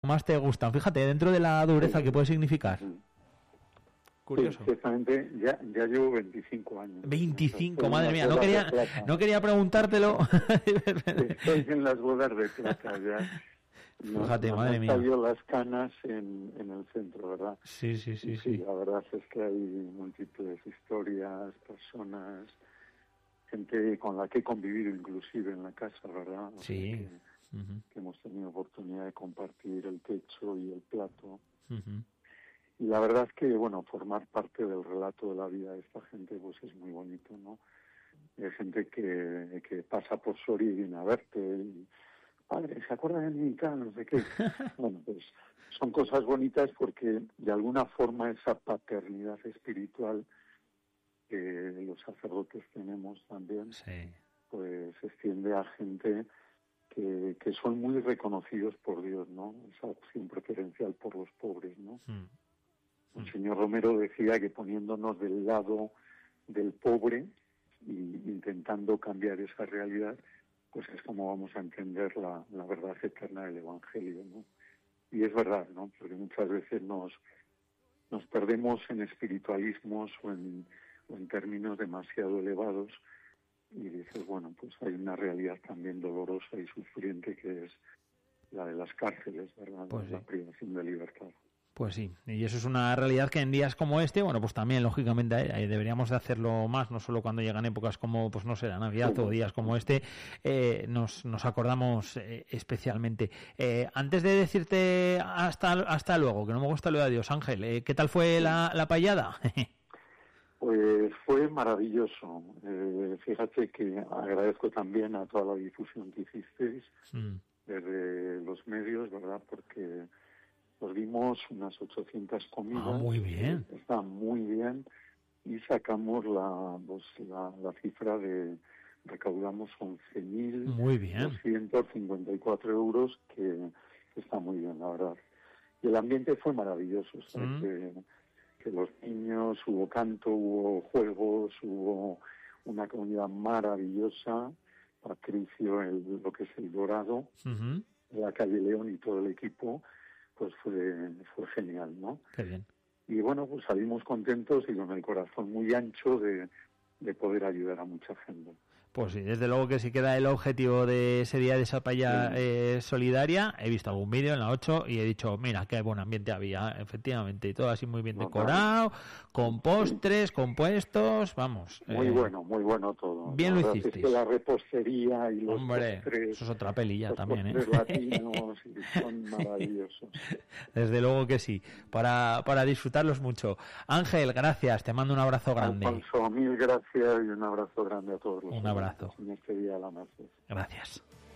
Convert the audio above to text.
más te gustan. Fíjate, dentro de la dureza que puede significar. Curioso. Sí, ciertamente, ya llevo 25 años. 25, madre mía, no quería preguntártelo. Estoy en las bodas de plata ya. Fíjate, madre mía. Salió las canas en el centro, ¿verdad? Sí. La verdad es que hay múltiples historias, personas, gente con la que he convivido inclusive en la casa, ¿verdad? Sí. Que hemos tenido oportunidad de compartir el techo y el plato. Uh-huh. Y la verdad es que, bueno, formar parte del relato de la vida de esta gente, pues es muy bonito, ¿no? Hay gente que pasa por Soria y viene a verte y, padre, ¿se acuerda de mí? No sé qué. Bueno, pues son cosas bonitas porque de alguna forma esa paternidad espiritual que los sacerdotes tenemos también, sí, pues se extiende a gente que son muy reconocidos por Dios, ¿no? Esa opción preferencial por los pobres, ¿no? El señor Romero decía que poniéndonos del lado del pobre y intentando cambiar esa realidad, pues es como vamos a entender la verdad eterna del Evangelio, ¿no? Y es verdad, ¿no? Porque muchas veces nos perdemos en espiritualismos o en términos demasiado elevados y dices, bueno, pues hay una realidad también dolorosa y sufriente que es la de las cárceles, ¿verdad? Pues sí. La privación de libertad. Pues sí, y eso es una realidad que en días como este, bueno, pues también lógicamente deberíamos de hacerlo más, no solo cuando llegan épocas como, pues no sé, la Navidad o días como este, nos acordamos especialmente. Antes de decirte hasta luego, que no me gusta lo de adiós, Ángel, ¿qué tal fue la payada? Pues fue maravilloso. Fíjate que agradezco también a toda la difusión que hicisteis desde los medios, ¿verdad? Porque nos dimos unas 800 comidas. Ah, muy bien. Está muy bien. Y sacamos la cifra de... Recaudamos 11.254 euros, que está muy bien, la verdad. Y el ambiente fue maravilloso. O sea, que los niños, hubo canto, hubo juegos, hubo una comunidad maravillosa. Patricio, lo que es el Dorado, la calle León y todo el equipo, pues fue genial, ¿no? Qué bien. Y bueno, pues salimos contentos y con el corazón muy ancho de poder ayudar a mucha gente. Pues sí, desde luego que sí queda el objetivo de ese día de esa paya solidaria. He visto algún vídeo en la 8 y he dicho, mira, qué buen ambiente había, efectivamente, y todo así muy bien decorado, con postres, con puestos, vamos. Muy bueno todo. Bien lo hicisteis. Es que la repostería y los postres... Eso es otra pelilla también, ¿eh? Los postres latinos son maravillosos. Desde luego que sí, para disfrutarlos mucho. Ángel, gracias, te mando un abrazo grande. Alfonso, mil gracias y un abrazo grande a todos los Un abrazo. En este día de la Merced. Gracias.